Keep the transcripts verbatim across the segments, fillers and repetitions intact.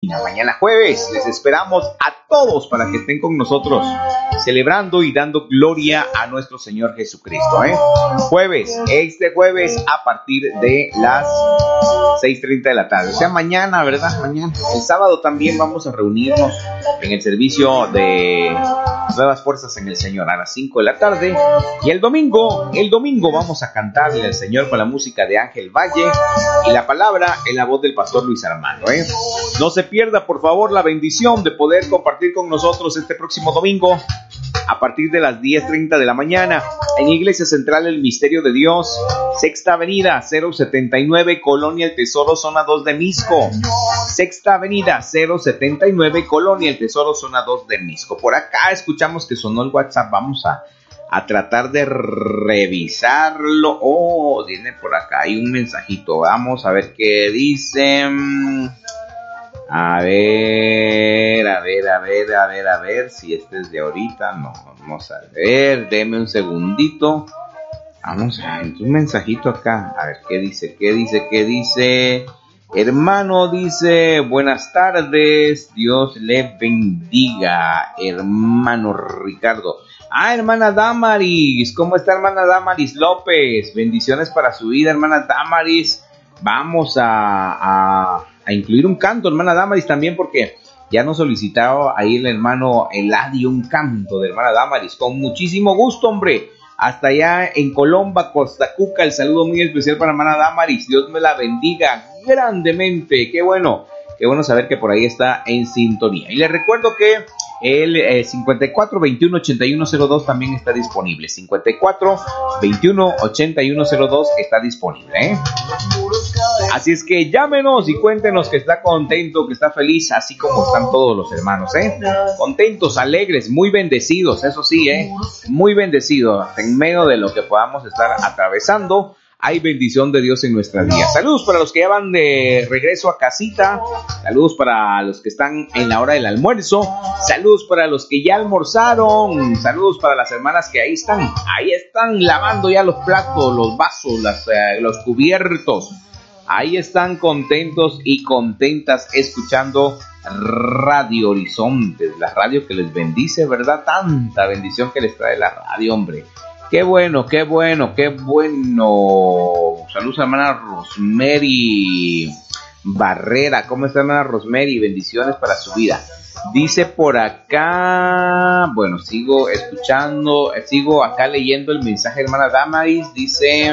Divina. Mañana jueves les esperamos a todos para que estén con nosotros celebrando y dando gloria a nuestro Señor Jesucristo, ¿eh? Jueves, este jueves a partir de las seis treinta de la tarde. O sea, mañana, ¿verdad? Mañana. El sábado también vamos a reunirnos en el servicio de Nuevas Fuerzas en el Señor a las cinco de la tarde. Y el domingo, el domingo vamos a cantarle al Señor con la música de Ángel Valle y la palabra en la voz del pastor Luis Armando, ¿eh? No se pierda, por favor, la bendición de poder compartir con nosotros este próximo domingo a partir de las diez treinta de la mañana en Iglesia Central El Misterio de Dios, Sexta Avenida cero setenta y nueve, Colonia El Tesoro, Zona dos de Misco. Sexta Avenida cero setenta y nueve, Colonia El Tesoro, Zona dos de Misco. Por acá escuchamos que sonó el WhatsApp, vamos a, a tratar de revisarlo. Oh, viene por acá, hay un mensajito, vamos a ver qué dicen. A ver, a ver, a ver, a ver, a ver, si este es de ahorita, no, vamos a ver, deme un segundito, vamos a ver, un mensajito acá, a ver, ¿qué dice, qué dice, qué dice? Hermano, dice, buenas tardes, Dios le bendiga, hermano Ricardo. Ah, hermana Damaris, ¿cómo está hermana Damaris López? Bendiciones para su vida, hermana Damaris, vamos a... a a incluir un canto, hermana Damaris, también porque ya nos solicitaba ahí el hermano Eladio un canto de hermana Damaris, con muchísimo gusto, hombre, hasta allá en Colomba, Costa Cuca, el saludo muy especial para hermana Damaris, Dios me la bendiga grandemente, qué bueno, qué bueno saber que por ahí está en sintonía, y les recuerdo que el eh, cincuenta y cuatro veintiuno ochenta y uno cero dos también está disponible, cincuenta y cuatro veintiuno ochenta y uno cero dos está disponible, ¿eh? Así es que llámenos y cuéntenos que está contento, que está feliz, así como están todos los hermanos, ¿eh? Contentos, alegres, muy bendecidos, eso sí, ¿eh? Muy bendecidos, en medio de lo que podamos estar atravesando. Hay bendición de Dios en nuestras vidas. Saludos para los que ya van de regreso a casita. Saludos para los que están en la hora del almuerzo. Saludos para los que ya almorzaron. Saludos para las hermanas que ahí están. Ahí están lavando ya los platos, los vasos, las, eh, los cubiertos. Ahí están contentos y contentas escuchando Radio Horizontes. La radio que les bendice, ¿verdad? Tanta bendición que les trae la radio, hombre. Qué bueno, qué bueno, qué bueno. Saludos a hermana Rosemary Barrera. ¿Cómo está hermana Rosemary? Bendiciones para su vida. Dice por acá, bueno, sigo escuchando, sigo acá leyendo el mensaje de hermana Damaris. Dice,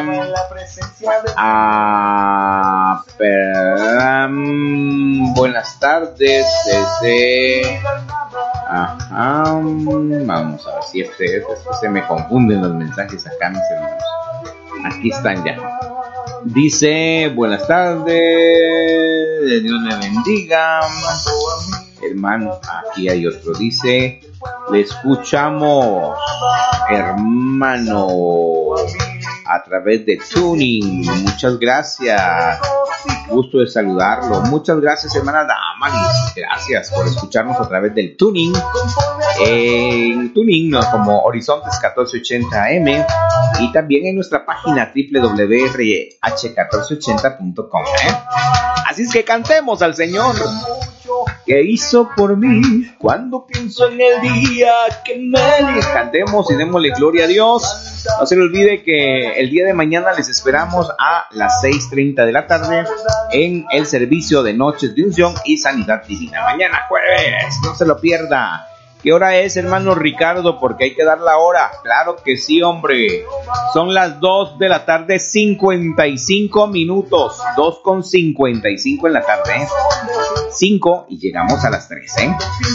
ah, per, um, buenas tardes, desde... Ajá, vamos a ver si este, este, este se me confunden los mensajes acá, mis hermanos. Aquí están ya. Dice, buenas tardes, Dios le bendiga. Hermano, aquí hay otro. Dice, le escuchamos, hermano, a través de Tuning. Muchas gracias. Gusto de saludarlo. Muchas gracias, hermana Damaris. Gracias por escucharnos a través del Tuning. En Tuning, ¿no? Como Horizontes catorce ochenta A M. Y también en nuestra página doble u doble u doble u punto r h catorce ochenta punto com. ¿eh? Así es que cantemos al Señor. ¿Qué hizo por mí? Cuando pienso en el día que me di. Cantemos y démosle gloria a Dios. No se le olvide que el día de mañana les esperamos a las seis treinta de la tarde en el servicio de Noches de Unción y Sanidad Divina. Mañana jueves, no se lo pierda. ¿Qué hora es, hermano Ricardo? Porque hay que dar la hora. Claro que sí, hombre. Son las dos de la tarde, cincuenta y cinco minutos. dos con cincuenta y cinco en la tarde. cinco y llegamos a las tres, ¿eh?